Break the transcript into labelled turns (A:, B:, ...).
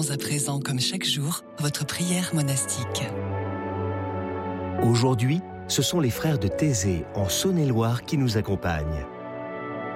A: Poursuivons à présent, comme chaque jour, votre prière monastique.
B: Aujourd'hui, ce sont les frères de Thésée, en Saône-et-Loire, qui nous accompagnent.